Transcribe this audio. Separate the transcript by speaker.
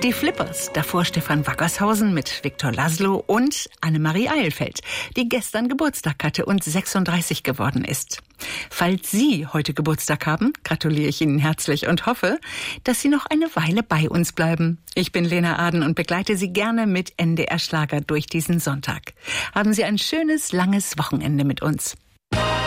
Speaker 1: Die Flippers, davor Stefan Wackershausen mit Viktor Laszlo und Annemarie Eilfeld, die gestern Geburtstag hatte und 36 geworden ist. Falls Sie heute Geburtstag haben, gratuliere ich Ihnen herzlich und hoffe, dass Sie noch eine Weile bei uns bleiben. Ich bin Lena Aden und begleite Sie gerne mit NDR Schlager durch diesen Sonntag. Haben Sie ein schönes, langes Wochenende mit uns.